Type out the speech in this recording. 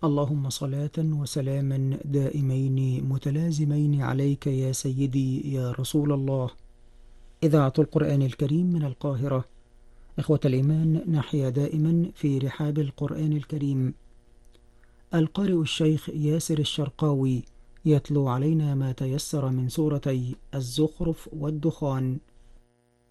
اللهم صلاة وسلاما دائمين متلازمين عليك يا سيدي يا رسول الله. إذاعة القرآن الكريم من القاهرة. إخوة الإيمان، نحيا دائما في رحاب القرآن الكريم. القارئ الشيخ ياسر الشرقاوي يتلو علينا ما تيسر من سورتي الزخرف والدخان